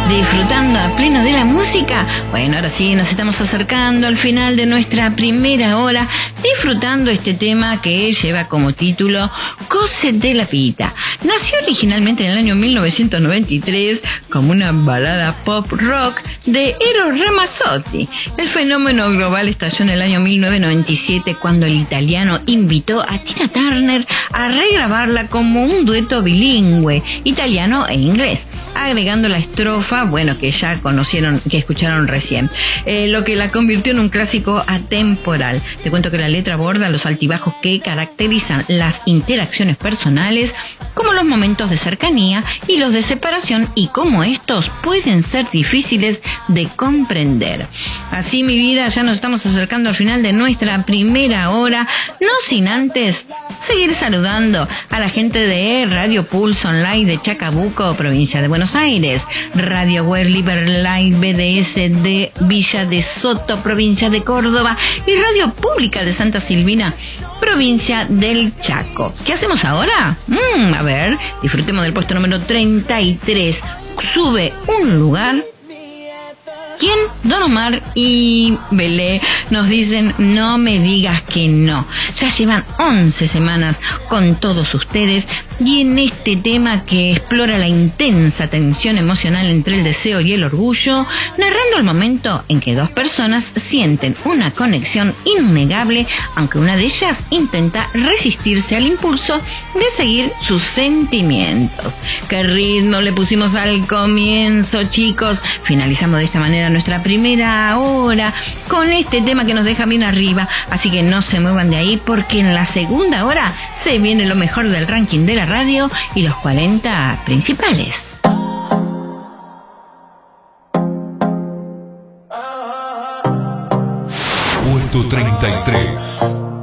disfrutando a pleno de la música. Bueno, ahora sí, nos estamos acercando al final de nuestra primera hora, disfrutando este tema que lleva como título Cose de la Vita. Nació originalmente en el año 1993 como una balada pop rock de Eros Ramazzotti. El fenómeno global estalló en el año 1997 cuando el italiano invitó a Tina Turner a regrabarla como un dueto bilingüe, italiano e inglés, agregando la estrofa, bueno, que ya conocieron, que escucharon recién, lo que la convirtió en un clásico atemporal. Te cuento que la letra aborda los altibajos que caracterizan las interacciones personales, como los momentos de cercanía y los de separación, y cómo estos pueden ser difíciles de comprender. Así, mi vida, ya nos estamos acercando al final de nuestra primera hora, no sin antes seguir saludando a la gente de Radio Pulse Online de Chacabuco, provincia de Buenos Aires, Radio Web Liber Light BDS de Villa de Soto, provincia de Córdoba, y Radio Pública de Santa Silvina, provincia del Chaco. ¿Qué hacemos ahora? A ver, disfrutemos del puesto número 33. Sube un lugar. ¿Quién? Don Omar y Belé nos dicen no me digas que no. Ya llevan 11 semanas con todos ustedes y en este tema que explora la intensa tensión emocional entre el deseo y el orgullo, narrando el momento en que dos personas sienten una conexión innegable, aunque una de ellas intenta resistirse al impulso de seguir sus sentimientos. ¿Qué ritmo le pusimos al comienzo, chicos? Finalizamos de esta manera nuestra primera hora con este tema que nos deja bien arriba, así que no se muevan de ahí porque en la segunda hora se viene lo mejor del ranking de la radio y los 40 principales. Puesto 33.